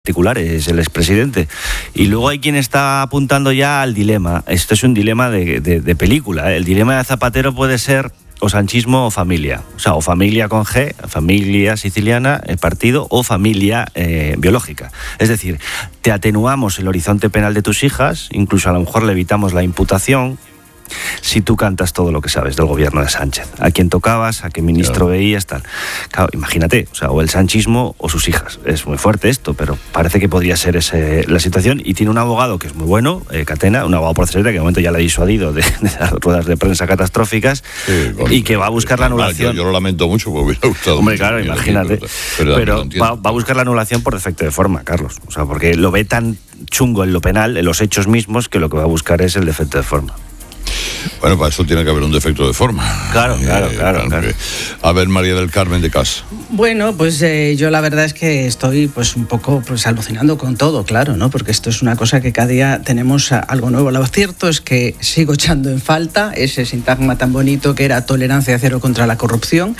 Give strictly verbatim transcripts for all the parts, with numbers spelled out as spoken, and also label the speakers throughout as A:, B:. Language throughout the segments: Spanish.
A: particular, es el expresidente. Y luego hay quien está apuntando ya al dilema. Esto es un dilema de, de, de película, ¿eh? El dilema de Zapatero puede ser o sanchismo o familia. O sea, o familia con G, familia siciliana, el partido, o familia eh, biológica. Es decir, te atenuamos el horizonte penal de tus hijas, incluso a lo mejor le evitamos la imputación, si tú cantas todo lo que sabes del gobierno de Sánchez. A quién tocabas, a qué ministro claro. veías, tal. Claro, imagínate, o sea, o el sanchismo o sus hijas. Es muy fuerte esto, pero parece que podría ser ese, la situación. Y tiene un abogado que es muy bueno, eh, Catena, un abogado procesista que de momento ya le ha disuadido de, de las ruedas de prensa catastróficas, sí, bueno, y que va a buscar la anulación.
B: Yo, yo lo lamento mucho porque me hubiera gustado.
A: Hombre,
B: mucho,
A: claro, imagínate.
B: Pero, pero,
A: pero va, va a buscar la anulación por defecto de forma, Carlos. O sea, porque lo ve tan chungo en lo penal, en los hechos mismos, que lo que va a buscar es el defecto de forma.
B: Bueno, para eso tiene que haber un defecto de forma.
A: Claro, claro,
B: eh,
A: claro, claro.
B: A ver, María del Carmen de Cas.
C: Bueno, pues eh, yo la verdad es que estoy pues un poco pues alucinando con todo, claro, ¿no? Porque esto es una cosa que cada día tenemos algo nuevo. Lo cierto es que sigo echando en falta ese sintagma tan bonito que era tolerancia cero contra la corrupción.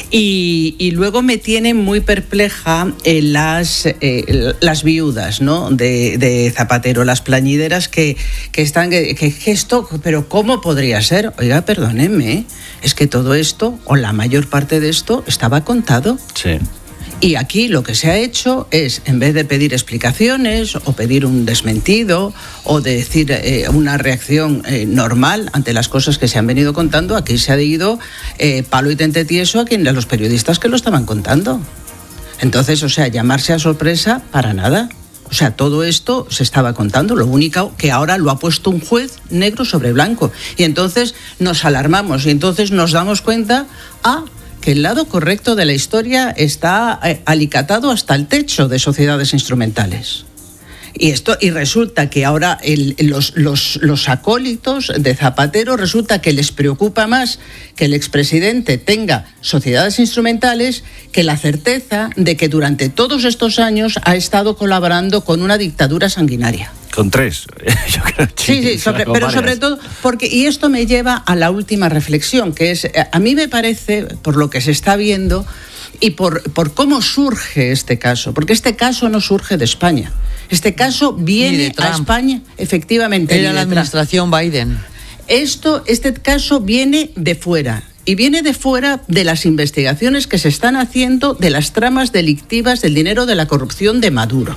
C: Y, y luego me tiene muy perpleja eh, las, eh, las viudas, ¿no? De, de Zapatero, las plañideras que, que están... Que, que esto, pero ¿cómo podría ser? Oiga, perdónenme, es que todo esto, o la mayor parte de esto, estaba contado.
A: Sí.
C: Y aquí lo que se ha hecho es, en vez de pedir explicaciones o pedir un desmentido o de decir eh, una reacción eh, normal ante las cosas que se han venido contando, aquí se ha ido eh, palo y tente tieso a, quien, a los periodistas que lo estaban contando. Entonces, o sea, llamarse a sorpresa para nada. O sea, todo esto se estaba contando, lo único que ahora lo ha puesto un juez negro sobre blanco. Y entonces nos alarmamos y entonces nos damos cuenta, ah, que el lado correcto de la historia está eh, alicatado hasta el techo de sociedades instrumentales. Y esto y resulta que ahora el, los, los, los acólitos de Zapatero resulta que les preocupa más que el expresidente tenga sociedades instrumentales que la certeza de que durante todos estos años ha estado colaborando con una dictadura sanguinaria.
A: Con tres. Yo creo que
C: sí, sí, sobre, pero varias. Sobre todo, porque, y esto me lleva a la última reflexión, que es, a mí me parece, por lo que se está viendo, y por, por cómo surge este caso, porque este caso no surge de España. Este caso viene a España, efectivamente.
D: Era la administración Biden.
C: Esto, este caso viene de fuera. Y viene de fuera de las investigaciones que se están haciendo de las tramas delictivas del dinero de la corrupción de Maduro.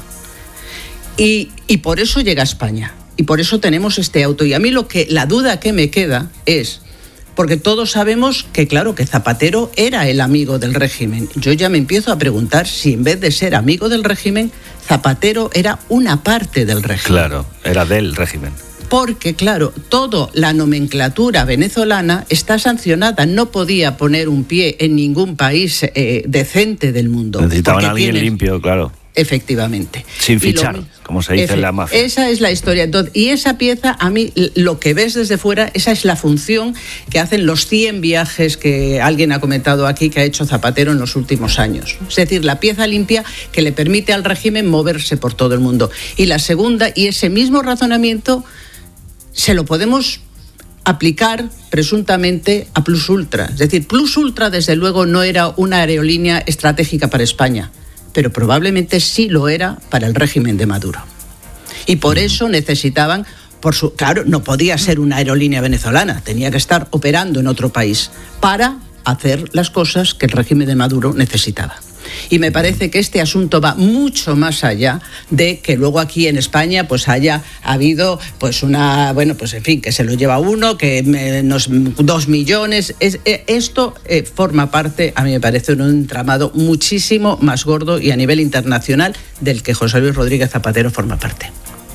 C: Y, y por eso llega a España. Y por eso tenemos este auto. Y a mí lo que, la duda que me queda es... Porque todos sabemos que, claro, que Zapatero era el amigo del régimen. Yo ya me empiezo a preguntar si en vez de ser amigo del régimen, Zapatero era una parte del régimen.
A: Claro, era del régimen.
C: Porque, claro, toda la nomenclatura venezolana está sancionada. No podía poner un pie en ningún país eh, decente del mundo.
A: Necesitaban a alguien tienen... limpio, claro.
C: Efectivamente.
A: Sin fichar, lo, como se dice efe, en la mafia.
C: Esa es la historia. Entonces, y esa pieza, a mí, lo que ves desde fuera, esa es la función que hacen los cien viajes que alguien ha comentado aquí que ha hecho Zapatero en los últimos años. Es decir, la pieza limpia que le permite al régimen moverse por todo el mundo. Y la segunda, y ese mismo razonamiento, se lo podemos aplicar presuntamente a Plus Ultra. Es decir, Plus Ultra, desde luego, no era una aerolínea estratégica para España, pero probablemente sí lo era para el régimen de Maduro. Y por eso necesitaban, por su, claro, no podía ser una aerolínea venezolana, tenía que estar operando en otro país para hacer las cosas que el régimen de Maduro necesitaba. Y me parece que este asunto va mucho más allá de que luego aquí en España pues haya habido pues una, bueno, pues en fin, que se lo lleva uno, que menos dos millones. Es, esto eh, forma parte, a mí me parece, de un entramado muchísimo más gordo y a nivel internacional del que José Luis Rodríguez Zapatero forma parte.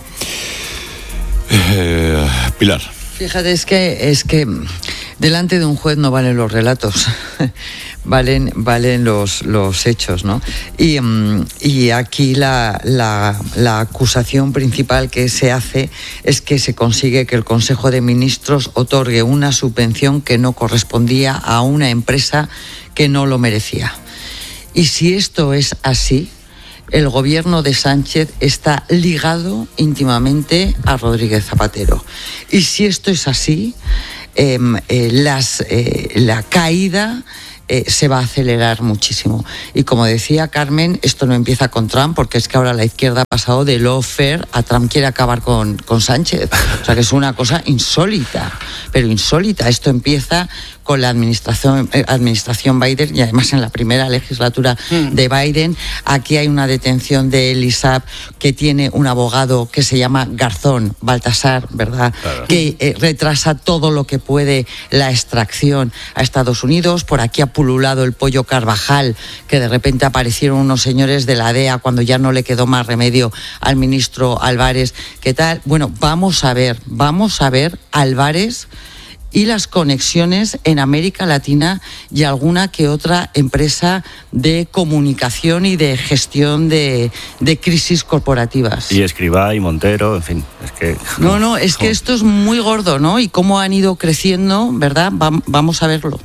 B: Eh, Pilar.
D: Fíjate, es que, es que delante de un juez no valen los relatos. Valen, valen los, los hechos, ¿no? Y, y aquí la, la, la acusación principal que se hace es que se consigue que el Consejo de Ministros otorgue una subvención que no correspondía a una empresa que no lo merecía. Y si esto es así, el gobierno de Sánchez está ligado íntimamente a Rodríguez Zapatero. Y si esto es así, eh, eh, las, eh, la caída eh, se va a acelerar muchísimo. Y como decía Carmen, esto no empieza con Trump, porque es que ahora la izquierda ha pasado de lawfare a Trump quiere acabar con, con Sánchez. O sea que es una cosa insólita, pero insólita. Esto empieza con la administración, eh, administración Biden, y además en la primera legislatura mm. de Biden. Aquí hay una detención de El ISAP que tiene un abogado que se llama Garzón, Baltasar, ¿verdad? Claro. Que eh, retrasa todo lo que puede la extracción a Estados Unidos. Por aquí ha pululado el pollo Carvajal, que de repente aparecieron unos señores de la D E A cuando ya no le quedó más remedio al ministro Álvarez. ¿Qué tal? Bueno, vamos a ver, vamos a ver Álvarez y las conexiones en América Latina y alguna que otra empresa de comunicación y de gestión de, de crisis corporativas.
A: Y Escribá y Montero, en fin, es que...
D: No, no, es que esto es muy gordo, ¿no? Y cómo han ido creciendo, ¿verdad? Va, vamos a verlo.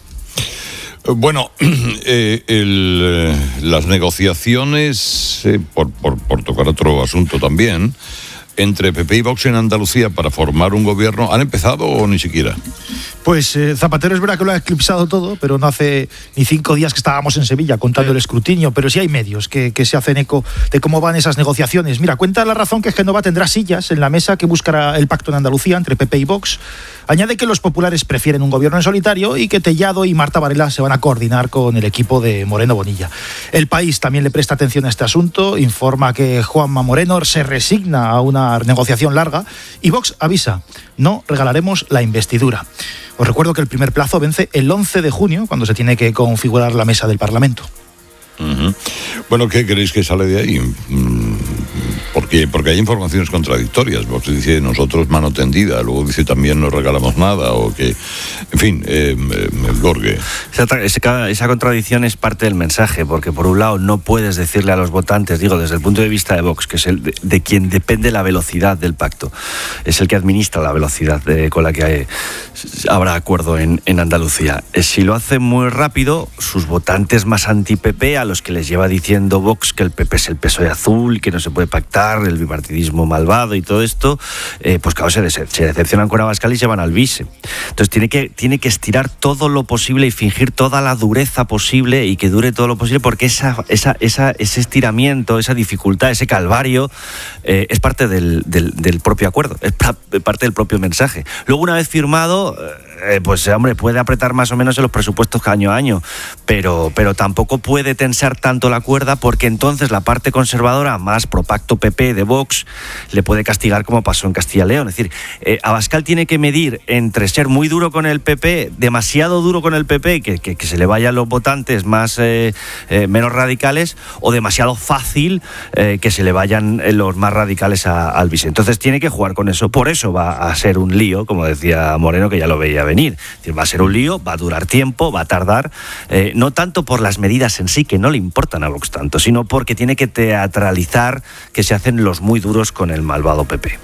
B: Bueno, eh, el, eh, las negociaciones, eh, por, por, por tocar otro asunto también, entre P P y Vox en Andalucía para formar un gobierno, ¿han empezado o ni siquiera?
E: Pues eh, Zapatero es verdad que lo ha eclipsado todo, pero no hace ni cinco días que estábamos en Sevilla contando sí. el escrutinio, pero sí hay medios que, que se hacen eco de cómo van esas negociaciones. Mira, cuenta La Razón que Génova tendrá sillas en la mesa que buscará el pacto en Andalucía entre P P y Vox. Añade que los populares prefieren un gobierno en solitario y que Tellado y Marta Varela se van a coordinar con el equipo de Moreno Bonilla. El País también le presta atención a este asunto, informa que Juanma Moreno se resigna a una negociación larga y Vox avisa, no regalaremos la investidura. Os recuerdo que el primer plazo vence el once de junio, cuando se tiene que configurar la mesa del Parlamento.
B: Uh-huh. Bueno, ¿qué creéis que sale de ahí? Porque, porque hay informaciones contradictorias. Vox dice nosotros mano tendida, luego dice también no regalamos nada, o que, en fin, eh, el gorgue.
A: Esa, esa, esa contradicción es parte del mensaje, porque por un lado no puedes decirle a los votantes, digo, desde el punto de vista de Vox, que es el de, de quien depende la velocidad del pacto, es el que administra la velocidad de, con la que hay, habrá acuerdo en, en Andalucía. Si lo hace muy rápido, sus votantes más anti-P P, a los que les lleva diciendo Vox que el P P es el P S O E azul, que no se puede pactar, el bipartidismo malvado y todo esto, eh, pues claro, se, se, se decepcionan con Abascal y se van al bise. Entonces tiene que, tiene que estirar todo lo posible y fingir toda la dureza posible y que dure todo lo posible, porque esa, esa, esa, ese estiramiento, esa dificultad, ese calvario, eh, es parte del, del, del propio acuerdo, es parte del propio mensaje. Luego, una vez firmado, eh, pues hombre, puede apretar más o menos en los presupuestos año a año, pero, pero tampoco puede tensar tanto la cuerda, porque entonces la parte conservadora, más pro pacto P P de Vox, le puede castigar como pasó en Castilla y León. Es decir, eh, Abascal tiene que medir entre ser muy duro con el P P, demasiado duro con el P P, que, que, que se le vayan los votantes más eh, eh, menos radicales, o demasiado fácil eh, que se le vayan los más radicales a, al bise. Entonces tiene que jugar con eso. Por eso va a ser un lío, como decía Moreno, que ya lo veía venir. Es decir, va a ser un lío, va a durar tiempo, va a tardar, eh, no tanto por las medidas en sí, que no le importan a Vox tanto, sino porque tiene que teatralizar que se hacen los muy duros con el malvado P P.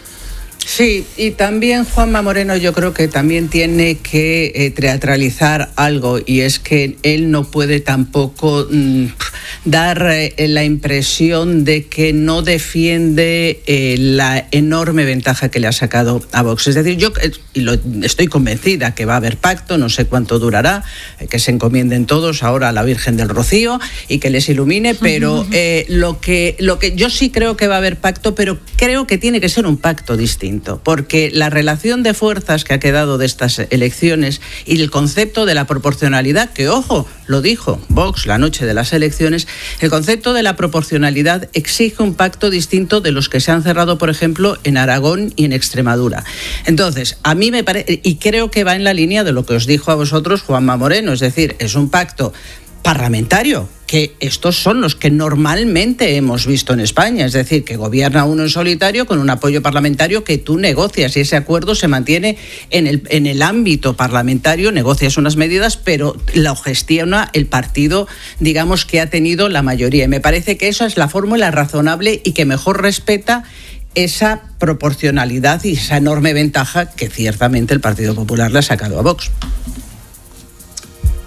C: Sí, y también Juanma Moreno yo creo que también tiene que eh, teatralizar algo, y es que él no puede tampoco mmm, dar eh, la impresión de que no defiende eh, la enorme ventaja que le ha sacado a Vox. Es decir, yo eh, y lo, estoy convencida que va a haber pacto, no sé cuánto durará, eh, que se encomienden todos ahora a la Virgen del Rocío y que les ilumine, pero eh, lo que, lo que yo sí creo que va a haber pacto, pero creo que tiene que ser un pacto distinto. Porque la relación de fuerzas que ha quedado de estas elecciones y el concepto de la proporcionalidad, que ojo, lo dijo Vox la noche de las elecciones, el concepto de la proporcionalidad exige un pacto distinto de los que se han cerrado, por ejemplo, en Aragón y en Extremadura. Entonces, a mí me parece, y creo que va en la línea de lo que os dijo a vosotros Juanma Moreno, es decir, es un pacto parlamentario, que estos son los que normalmente hemos visto en España, es decir, que gobierna uno en solitario con un apoyo parlamentario que tú negocias, y ese acuerdo se mantiene en el, en el ámbito parlamentario, negocias unas medidas, pero lo gestiona el partido, digamos, que ha tenido la mayoría. Y me parece que esa es la fórmula razonable y que mejor respeta esa proporcionalidad y esa enorme ventaja que ciertamente el Partido Popular le ha sacado a Vox.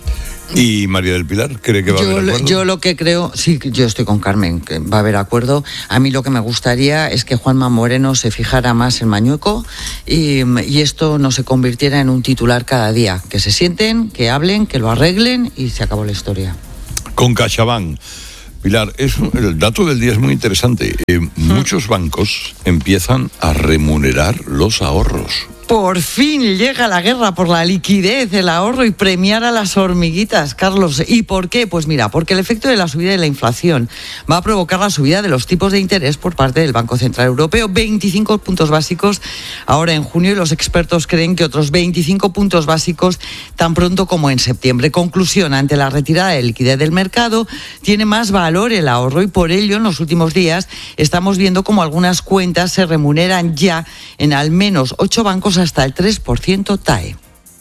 B: ¿Y María del Pilar cree que va
D: yo,
B: a haber acuerdo?
D: Yo lo que creo, sí, yo estoy con Carmen, que va a haber acuerdo. A mí lo que me gustaría es que Juanma Moreno se fijara más en Mañueco y, y esto no se convirtiera en un titular cada día. Que se sienten, que hablen, que lo arreglen y se acabó la historia.
B: Con CaixaBank. Pilar, es, el dato del día es muy interesante. Eh, mm. Muchos bancos empiezan a remunerar los ahorros.
D: Por fin llega la guerra por la liquidez, el ahorro y premiar a las hormiguitas, Carlos. ¿Y por qué? Pues mira, porque el efecto de la subida de la inflación va a provocar la subida de los tipos de interés por parte del Banco Central Europeo. veinticinco puntos básicos ahora en junio y los expertos creen que otros veinticinco puntos básicos tan pronto como en septiembre. Conclusión, ante la retirada de liquidez del mercado, tiene más valor el ahorro y por ello en los últimos días estamos viendo como algunas cuentas se remuneran ya en al menos ocho bancos hasta el tres por ciento T A E.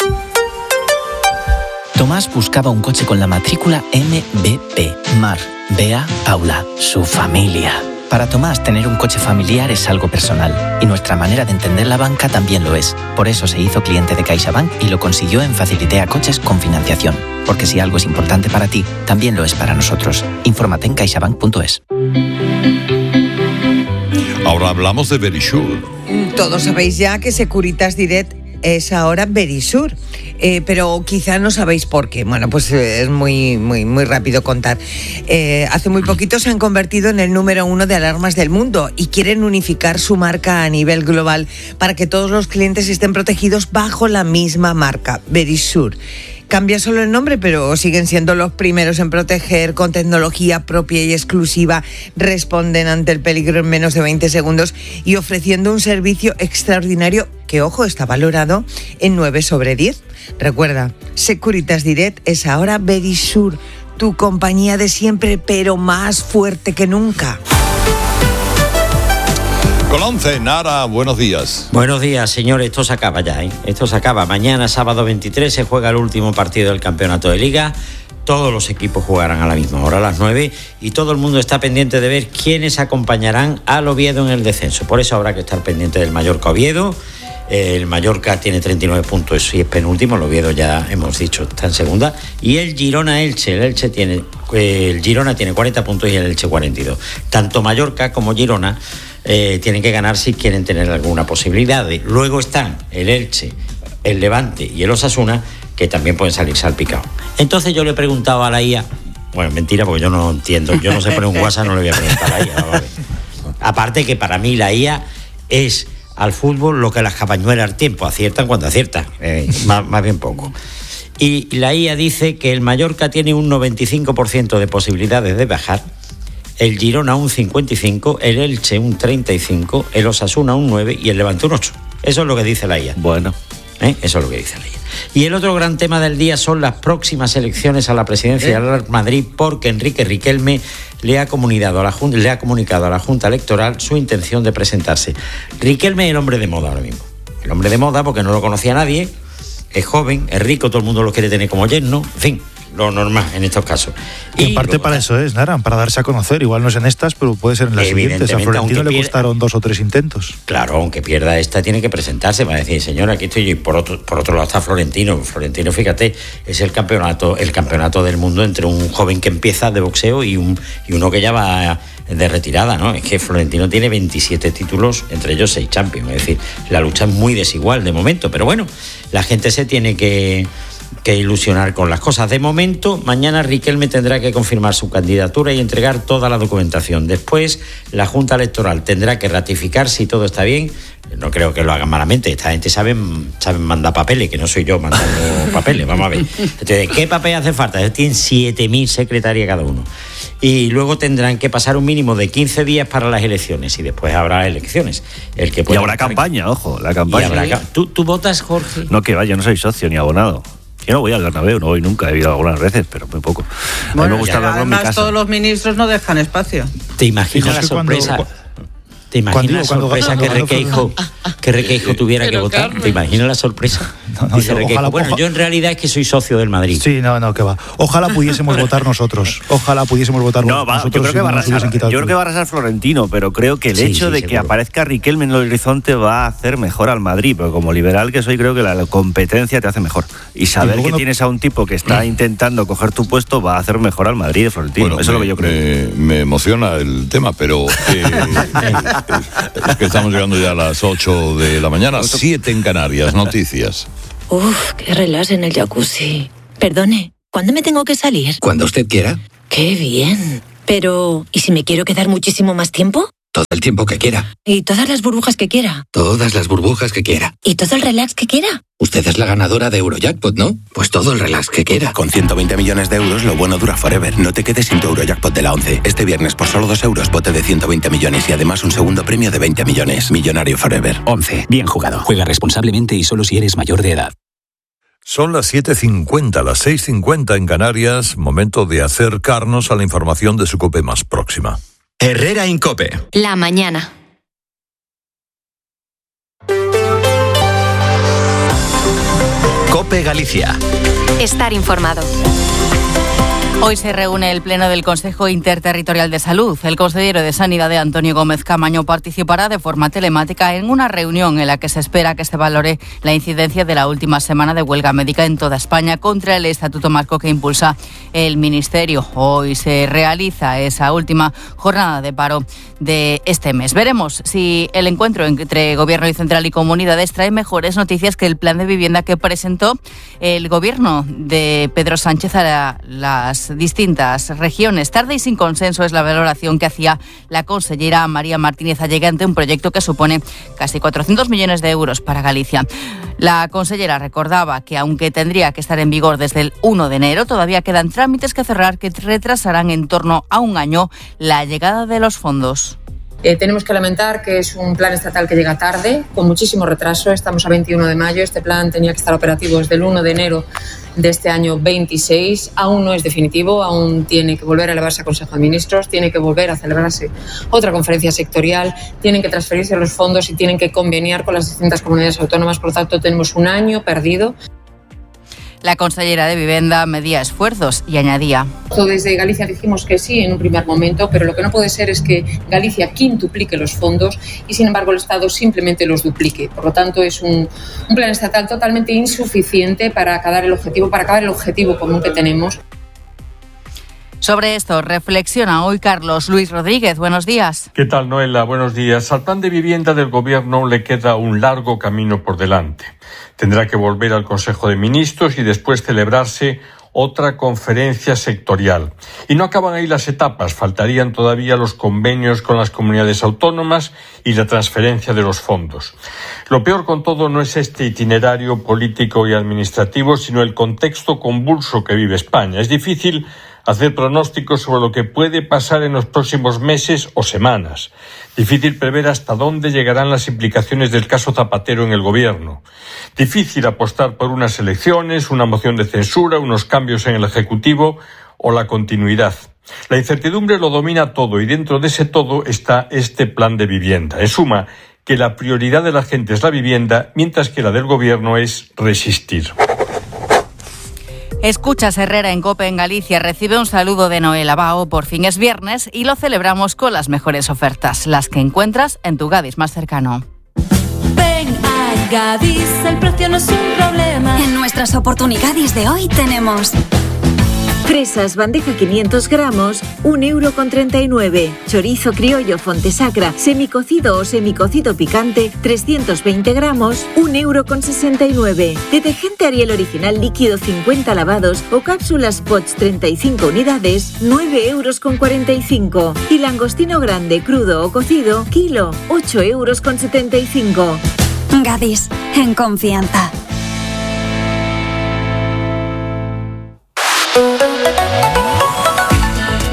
F: Tomás buscaba un coche con la matrícula M B P. Mar, Bea, Paula, su familia. Para Tomás, tener un coche familiar es algo personal y nuestra manera de entender la banca también lo es. Por eso se hizo cliente de CaixaBank y lo consiguió en Facilitea Coches con financiación. Porque si algo es importante para ti, también lo es para nosotros. Infórmate en caixabank punto es.
B: Ahora hablamos de Verisure.
G: Todos sabéis ya que Securitas Direct es ahora Verisure, eh, pero quizá no sabéis por qué. Bueno, pues eh, es muy, muy, muy rápido contar. Eh, hace muy poquito se han convertido en el número uno de alarmas del mundo y quieren unificar su marca a nivel global para que todos los clientes estén protegidos bajo la misma marca, Verisure. Cambia solo el nombre, pero siguen siendo los primeros en proteger con tecnología propia y exclusiva, responden ante el peligro en menos de veinte segundos y ofreciendo un servicio extraordinario que, ojo, está valorado en nueve sobre diez. Recuerda, Securitas Direct es ahora Verisure, tu compañía de siempre, pero más fuerte que nunca.
B: Con once, Nara, buenos días.
H: Buenos días, señores. Esto se acaba ya, ¿eh? Esto se acaba. Mañana, sábado veintitrés, se juega el último partido del campeonato de Liga. Todos los equipos jugarán a la misma hora, a las nueve, y todo el mundo está pendiente de ver quiénes acompañarán al Oviedo en el descenso. Por eso habrá que estar pendiente del Mallorca-Oviedo. El Mallorca tiene treinta y nueve puntos y es penúltimo. El Oviedo, ya hemos dicho, está en segunda. Y el Girona-Elche. El Elche tiene, el Girona tiene cuarenta puntos y el Elche cuarenta y dos. Tanto Mallorca como Girona Eh, tienen que ganar si quieren tener alguna posibilidad. Luego están el Elche, el Levante y el Osasuna, que también pueden salir salpicados. Entonces yo le he preguntado a la I A, bueno, mentira, porque yo no entiendo, yo no sé poner un WhatsApp, no le voy a preguntar a la I A, ¿vale? Aparte que para mí la I A es al fútbol lo que las cabañuelas al tiempo, aciertan cuando aciertan, eh, más, más bien poco. Y la I A dice que el Mallorca tiene un noventa y cinco por ciento de posibilidades de bajar, el Girona un cincuenta y cinco por ciento, el Elche un treinta y cinco por ciento, el Osasuna un nueve por ciento y el Levante un ocho por ciento. Eso es lo que dice la I A.
A: Bueno.
H: ¿Eh? Eso es lo que dice la I A. Y el otro gran tema del día son las próximas elecciones a la presidencia ¿Eh? del Real Madrid, porque Enrique Riquelme le ha, comunicado a la Junta, le ha comunicado a la Junta Electoral su intención de presentarse. Riquelme es el hombre de moda ahora mismo. El hombre de moda porque no lo conocía nadie, es joven, es rico, todo el mundo lo quiere tener como yerno, en fin, lo normal en estos casos.
E: Y en parte para eso es, Nara, para darse a conocer. Igual no es en estas, pero puede ser en las siguientes. A Florentino le costaron dos o tres intentos.
H: Claro, aunque pierda esta, tiene que presentarse. Va a decir, señor, aquí estoy yo. Y por otro, por otro lado está Florentino. Florentino, fíjate, es el campeonato, el campeonato del mundo entre un joven que empieza de boxeo y, un, y uno que ya va de retirada, ¿no? Es que Florentino tiene veintisiete títulos, entre ellos seis Champions. Es decir, la lucha es muy desigual de momento. Pero bueno, la gente se tiene que... que ilusionar con las cosas. De momento, mañana Riquelme tendrá que confirmar su candidatura y entregar toda la documentación. Después, la Junta Electoral tendrá que ratificar si todo está bien. No creo que lo hagan malamente. Esta gente sabe, sabe mandar papeles, que no soy yo mandando papeles. Vamos a ver. Entonces, ¿qué papel hace falta? Tienen siete mil secretarias cada uno. Y luego tendrán que pasar un mínimo de quince días para las elecciones y después habrá elecciones. El que
A: y habrá votar... campaña, ojo, la campaña.
H: Habrá... ¿Tú, ¿Tú votas, Jorge?
A: No, que vaya, yo no soy socio ni abonado. Yo no voy al Bernabéu, no voy nunca, he ido algunas veces, pero muy poco.
C: Bueno,
A: a mí me gusta verlo en mi casa.
C: Todos los ministros no dejan espacio.
H: ¿Te imaginas la sorpresa?
E: Cuando,
H: ¿Te imaginas la sorpresa que Requeijo, que Requeijo tuviera que votar? ¿Te imaginas la sorpresa?
E: No, no,
H: Dice
E: yo,
H: Requeijo,
E: ojalá,
H: bueno,
E: ojalá,
H: yo en realidad es que soy socio del Madrid.
E: Sí, no, no, que va. Ojalá pudiésemos votar nosotros. Ojalá pudiésemos votar
A: no, va,
E: nosotros.
A: Yo creo que va a arrasar, yo creo que va a arrasar Florentino, pero creo que el
H: Sí,
A: hecho
H: sí,
A: de
H: seguro.
A: que aparezca Riquelme en el horizonte va a hacer mejor al Madrid, pero como liberal que soy, creo que la competencia te hace mejor. Y saber que
E: no...
A: tienes a un tipo que está intentando coger tu puesto va a hacer mejor al Madrid de Florentino.
B: Bueno,
A: Eso
B: me,
A: es lo que yo creo.
B: Me, me emociona el tema, pero eh, es que estamos llegando ya a las ocho de la mañana, siete en Canarias, noticias.
I: Uf, qué relax en el jacuzzi. Perdone, ¿cuándo me tengo que salir?
J: Cuando usted quiera.
I: Qué bien. Pero, ¿y si me quiero quedar muchísimo más tiempo?
J: Todo el tiempo que quiera.
I: ¿Y todas las burbujas que quiera?
J: Todas las burbujas que quiera.
I: ¿Y todo el relax que quiera?
J: Usted es la ganadora de Eurojackpot, ¿no? Pues todo el relax que quiera.
K: Con ciento veinte millones de euros, lo bueno dura forever. No te quedes sin tu Eurojackpot de la once. Este viernes, por solo dos euros, bote de ciento veinte millones y además un segundo premio de veinte millones. Millonario forever.
L: once. Bien jugado. Juega responsablemente y solo si eres mayor de edad.
B: Son las siete cincuenta, las seis cincuenta en Canarias. Momento de acercarnos a la información de su COPE más próxima.
M: Herrera Incope.
N: La mañana.
M: COPE Galicia.
N: Estar informado.
O: Hoy se reúne el Pleno del Consejo Interterritorial de Salud. El consejero de Sanidad, Antonio Gómez Camaño, participará de forma telemática en una reunión en la que se espera que se valore la incidencia de la última semana de huelga médica en toda España contra el Estatuto Marco que impulsa el Ministerio. Hoy se realiza esa última jornada de paro de este mes. Veremos si el encuentro entre Gobierno y Central y Comunidades trae mejores noticias que el plan de vivienda que presentó el Gobierno de Pedro Sánchez a la, las distintas regiones. Tarde y sin consenso es la valoración que hacía la consellera María Martínez Allegui ante un proyecto que supone casi cuatrocientos millones de euros para Galicia. La consellera recordaba que aunque tendría que estar en vigor desde el uno de enero, todavía quedan trámites que cerrar que retrasarán en torno a un año la llegada de los fondos.
P: Eh, tenemos que lamentar que es un plan estatal que llega tarde, con muchísimo retraso. Estamos a veintiuno de mayo, este plan tenía que estar operativo desde el uno de enero de este año veintiséis. Aún no es definitivo, aún tiene que volver a elevarse a Consejo de Ministros, tiene que volver a celebrarse otra conferencia sectorial, tienen que transferirse los fondos y tienen que conveniar con las distintas comunidades autónomas. Por lo tanto, tenemos un año perdido.
O: La consellera de Vivienda medía esfuerzos y añadía:
P: Desde Galicia dijimos que sí en un primer momento, pero lo que no puede ser es que Galicia quintuplique los fondos y sin embargo el Estado simplemente los duplique. Por lo tanto, es un, un plan estatal totalmente insuficiente para acabar el objetivo, para acabar el objetivo común que tenemos.
O: Sobre esto reflexiona hoy Carlos Luis Rodríguez. Buenos días.
Q: ¿Qué tal, Noela? Buenos días. Al plan de vivienda del Gobierno le queda un largo camino por delante. Tendrá que volver al Consejo de Ministros y después celebrarse otra conferencia sectorial. Y no acaban ahí las etapas. Faltarían todavía los convenios con las comunidades autónomas y la transferencia de los fondos. Lo peor con todo no es este itinerario político y administrativo, sino el contexto convulso que vive España. Es difícil hacer pronósticos sobre lo que puede pasar en los próximos meses o semanas. Difícil prever hasta dónde llegarán las implicaciones del caso Zapatero en el Gobierno. Difícil apostar por unas elecciones, una moción de censura, unos cambios en el Ejecutivo o la continuidad. La incertidumbre lo domina todo y dentro de ese todo está este plan de vivienda. En suma, que la prioridad de la gente es la vivienda, mientras que la del Gobierno es resistir.
O: Escuchas Herrera en COPE en Galicia. Recibe un saludo de Noel Abao. Por fin es viernes y lo celebramos con las mejores ofertas, las que encuentras en tu Gadis más cercano.
R: Ven a Gadis, el precio no es un problema.
S: En nuestras oportunidades de hoy tenemos
T: fresas bandeja quinientos gramos, un euro con treinta y nueve. Chorizo criollo Fontesacra, semicocido o semicocido picante, trescientos veinte gramos, un euro con sesenta y nueve. Detergente Ariel original líquido cincuenta lavados o cápsulas Pots treinta y cinco unidades, nueve euros con cuarenta y cinco. Y langostino grande, crudo o cocido, kilo, ocho euros con setenta y cinco.
S: Gadis, en confianza.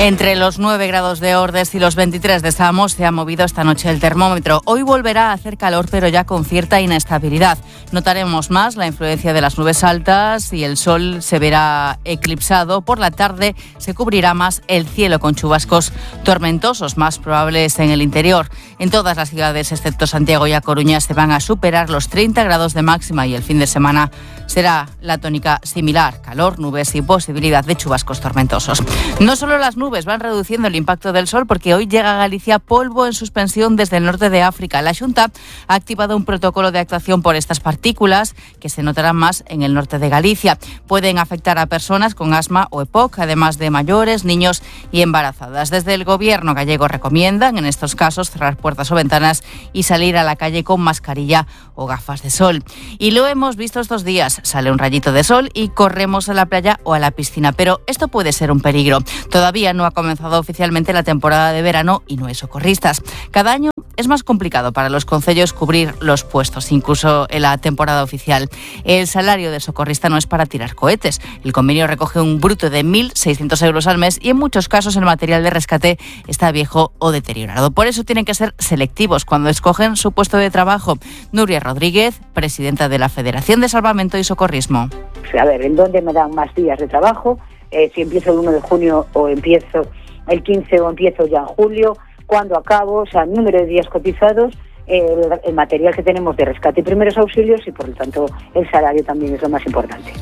O: Entre los nueve grados de Ordes y los veintitrés de Samos se ha movido esta noche el termómetro. Hoy volverá a hacer calor, pero ya con cierta inestabilidad. Notaremos más la influencia de las nubes altas y el sol se verá eclipsado. Por la tarde se cubrirá más el cielo con chubascos tormentosos, más probables en el interior. En todas las ciudades, excepto Santiago y A Coruña, se van a superar los treinta grados de máxima y el fin de semana será la tónica similar: calor, nubes y posibilidad de chubascos tormentosos. No solo las nubes van reduciendo el impacto del sol, porque hoy llega a Galicia polvo en suspensión desde el norte de África. La Xunta ha activado un protocolo de actuación por estas partículas que se notarán más en el norte de Galicia. Pueden afectar a personas con asma o E P O C, además de mayores, niños y embarazadas. Desde el gobierno gallego recomiendan en estos casos cerrar puertas o ventanas y salir a la calle con mascarilla o gafas de sol. Y lo hemos visto estos días: sale un rayito de sol y corremos a la playa o a la piscina, pero esto puede ser un peligro. Todavía no ha comenzado oficialmente la temporada de verano y no hay socorristas. Cada año es más complicado para los concellos cubrir los puestos, incluso en la temporada oficial. El salario del socorrista no es para tirar cohetes. El convenio recoge un bruto de mil seiscientos euros al mes y en muchos casos el material de rescate está viejo o deteriorado. Por eso tienen que ser selectivos cuando escogen su puesto de trabajo. Nuria Rodríguez, presidenta de la Federación de Salvamento y Socorrismo.
M: A ver, ¿en dónde me dan más días de trabajo? Eh, si empiezo el uno de junio o empiezo el quince o empiezo ya en julio, cuándo acabo, o sea, número de días cotizados, el, el material que tenemos de rescate y primeros auxilios y, por lo tanto, el salario también es lo más importante.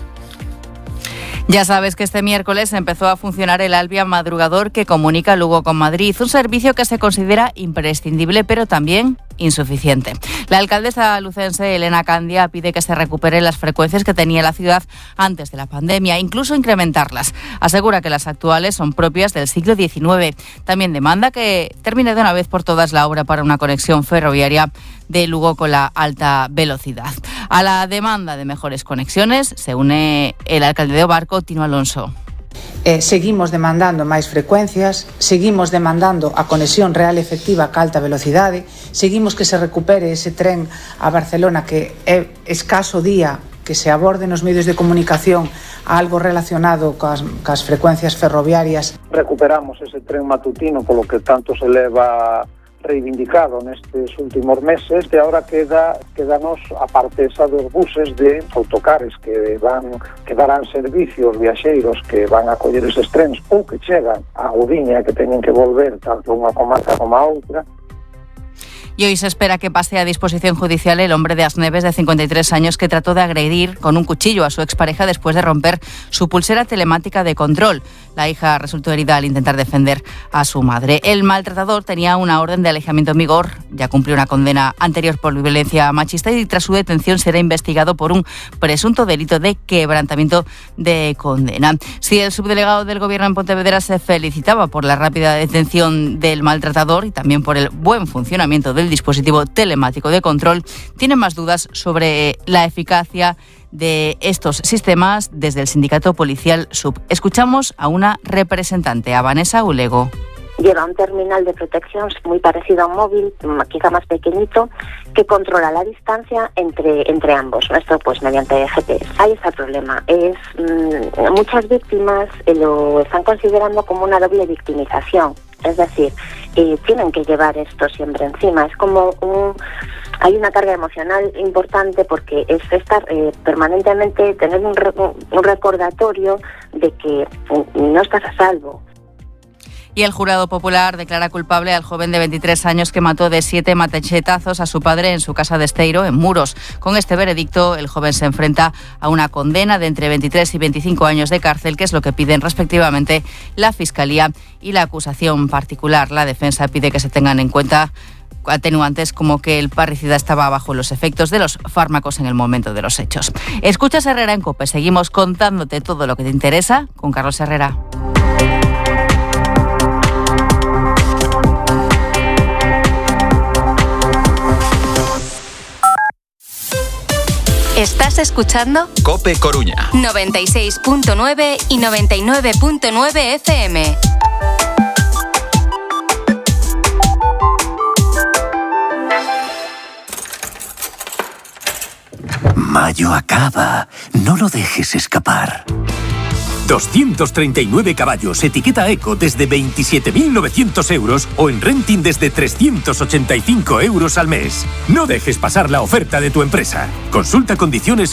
O: Ya sabes que este miércoles empezó a funcionar el Alvia Madrugador, que comunica Lugo con Madrid, un servicio que se considera imprescindible pero también insuficiente. La alcaldesa lucense Elena Candia pide que se recuperen las frecuencias que tenía la ciudad antes de la pandemia, incluso incrementarlas. Asegura que las actuales son propias del siglo diecinueve. También demanda que termine de una vez por todas la obra para una conexión ferroviaria de Lugo con la alta velocidad. A la demanda de mejores conexiones se une el alcalde de Obarco, Tino Alonso.
U: Eh, seguimos demandando máis frecuencias, seguimos demandando a conexión real e efectiva a alta velocidade, seguimos que se recupere ese tren a Barcelona que é escaso día que se aborde nos medios de comunicación a algo relacionado coas, coas frecuencias ferroviarias.
V: Recuperamos ese tren matutino polo que tanto se leva reivindicado nestes últimos meses, e agora queda quedanos a parte esa dos buses de autocares que van que darán servicio aos viaxeiros que van a coller eses trens ou que chegan a Gudiña, que teñen que volver tanto unha comarca como a outra.
O: Y hoy se espera que pase a disposición judicial el hombre de Asneves, de cincuenta y tres años, que trató de agredir con un cuchillo a su expareja después de romper su pulsera telemática de control. La hija resultó herida al intentar defender a su madre. El maltratador tenía una orden de alejamiento en vigor, ya cumplió una condena anterior por violencia machista y tras su detención será investigado por un presunto delito de quebrantamiento de condena. Si el subdelegado del Gobierno en Pontevedra se felicitaba por la rápida detención del maltratador y también por el buen funcionamiento del dispositivo telemático de control, tiene más dudas sobre la eficacia de estos sistemas desde el sindicato policial S U B. Escuchamos a una representante, a Vanessa Ulego.
W: Lleva un terminal de protección muy parecido a un móvil, quizá más pequeñito, que controla la distancia entre entre ambos. Esto pues mediante G P S. Ahí está el problema. Es mmm, muchas víctimas eh, lo están considerando como una doble victimización. Es decir, eh, tienen que llevar esto siempre encima. Es como un... Hay una carga emocional importante porque es estar eh, permanentemente, tener un, re, un recordatorio de que no estás a salvo.
O: Y el jurado popular declara culpable al joven de veintitrés años que mató de siete machetazos a su padre en su casa de Esteiro, en Muros. Con este veredicto, el joven se enfrenta a una condena de entre veintitrés y veinticinco años de cárcel, que es lo que piden respectivamente la Fiscalía y la acusación particular. La defensa pide que se tengan en cuenta atenuantes como que el parricida estaba bajo los efectos de los fármacos en el momento de los hechos. Escuchas Herrera en COPE. Seguimos contándote todo lo que te interesa con Carlos Herrera.
N: Estás escuchando
X: COPE Coruña
N: noventa y seis punto nueve y noventa y nueve punto nueve F M.
Y: Mayo acaba. No lo dejes escapar.
D: doscientos treinta y nueve caballos, etiqueta Eco desde veintisiete mil novecientos euros o en renting desde trescientos ochenta y cinco euros al mes. No dejes pasar la oferta de tu empresa. Consulta condiciones